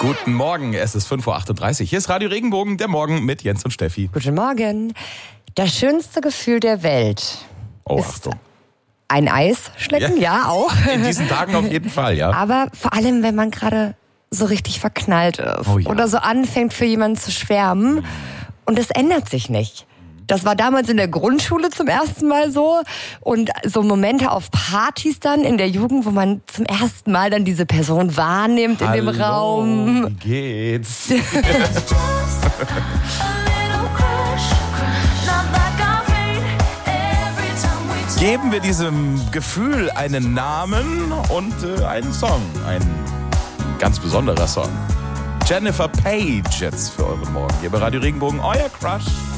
Guten Morgen, es ist 5.38 Uhr. Hier ist Radio Regenbogen, der Morgen mit Jens und Steffi. Guten Morgen. Das schönste Gefühl der Welt ist Achtung. ein Eis schlecken, ja auch. In diesen Tagen auf jeden Fall, ja. Aber vor allem, wenn man gerade so richtig verknallt ist oder so anfängt, für jemanden zu schwärmen und es ändert sich nicht. Das war damals in der Grundschule zum ersten Mal so und so Momente auf Partys dann in der Jugend, wo man zum ersten Mal dann diese Person wahrnimmt in dem Raum. Wie geht's? Geben wir diesem Gefühl einen Namen und einen Song. Ein ganz besonderer Song. Jennifer Page jetzt für euren Morgen. Hier bei Radio Regenbogen, euer Crush.